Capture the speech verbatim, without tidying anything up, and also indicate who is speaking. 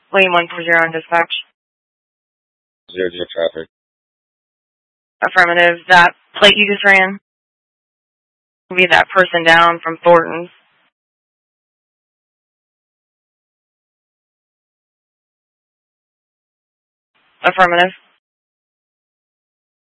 Speaker 1: William one four zero on dispatch.
Speaker 2: Zero zero traffic.
Speaker 1: Affirmative. That plate you just ran will be that person down from Thornton's. Affirmative.